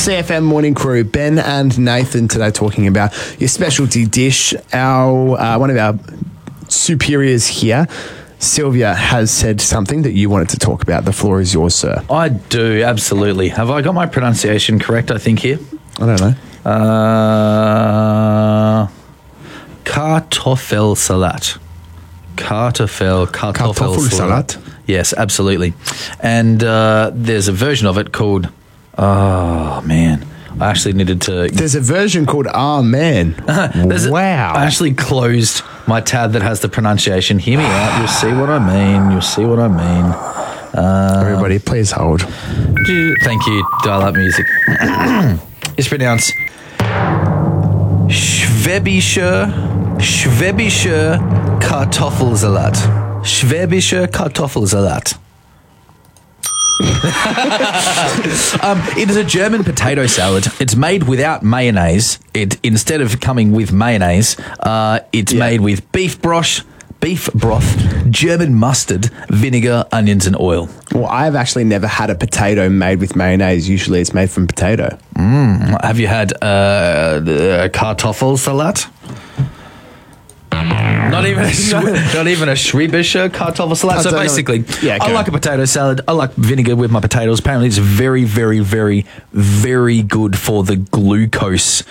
CFM Morning Crew, Ben and Nathan today talking about your specialty dish. One of our superiors here, Sylvia, has said something that you wanted to talk about. The floor is yours, sir. I do, absolutely. Have I got my pronunciation correct, I think, here? I don't know. Kartoffelsalat. Kartoffelsalat. Yes, absolutely. And there's a version of it called... Oh, man. I actually needed to... There's a version called Man. Wow. I actually closed my tab that has the pronunciation. Hear me out. You'll see what I mean. Everybody, please hold. Thank you. Dial up music. It's pronounced Schwäbischer Kartoffelsalat. Schwäbischer Kartoffelsalat. It is a German potato salad. It's made without mayonnaise. Instead of coming with mayonnaise, it's made with beef broth, German mustard, vinegar, onions, and oil. Well, I've actually never had a potato made with mayonnaise. Usually it's made from potato. Have you had the Kartoffelsalat? Not even a Schwäbischer Kartoffelsalat. So basically, I like a potato salad. I like vinegar with my potatoes. Apparently, it's very, very, very, very good for the glucose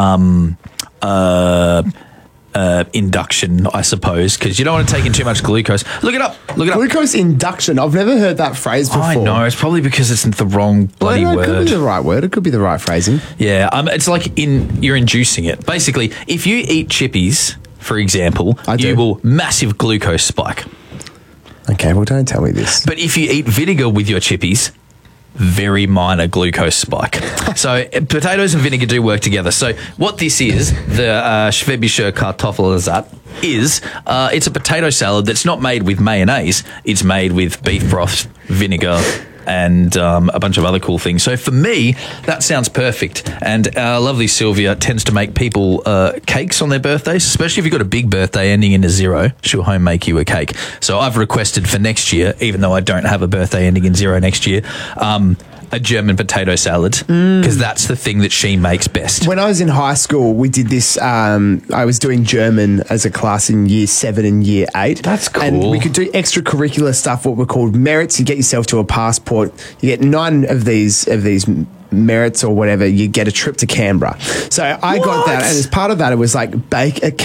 induction, I suppose, because you don't want to take in too much glucose. Look it up. Glucose induction. I've never heard that phrase before. I know. It's probably because it's the wrong bloody word. It could be the right word. It could be the right phrasing. Yeah. It's like you're inducing it. Basically, if you eat chippies, for example, you will massive glucose spike. Okay, well, don't tell me this. But if you eat vinegar with your chippies, very minor glucose spike. So potatoes and vinegar do work together. So what this is, the Schwäbischer Kartoffelsalat, it's a potato salad that's not made with mayonnaise. It's made with beef broth, vinegar, and a bunch of other cool things. So for me, that sounds perfect. And our lovely Sylvia tends to make people cakes on their birthdays, especially if you've got a big birthday ending in a 0, she'll home make you a cake. So I've requested for next year, even though I don't have a birthday ending in 0 next year, a German potato salad, because that's the thing that she makes best. When I was in high school, we did this. I was doing German as a class in year 7 and year 8. That's cool. And we could do extracurricular stuff, what were called merits. You get yourself to a passport. You get 9 of these merits or whatever. You get a trip to Canberra. So I got that, and as part of that, it was like bake a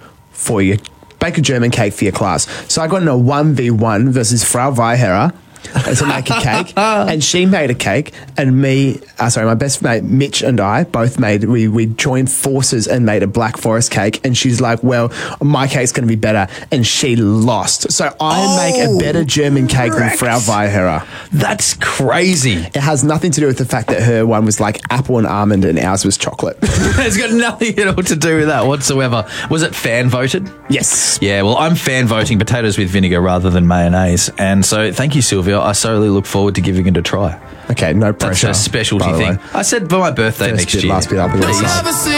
German cake for your class. So I got in a 1v1 versus Frau Weihera to make a cake, and she made a cake, and my best mate Mitch and I both we joined forces and made a Black Forest cake, and she's like, well, my cake's going to be better, and she lost. So I make a better German cake than Frau Weihera. That's crazy. It has nothing to do with the fact that her one was like apple and almond and ours was chocolate. It's got nothing at all to do with that whatsoever. Was it fan voted? Yes. Yeah, well, I'm fan voting potatoes with vinegar rather than mayonnaise, and so thank you, Sylvia. I solely look forward to giving it a try. Okay, no pressure. That's a specialty thing. I said for my birthday next year. Last bit up.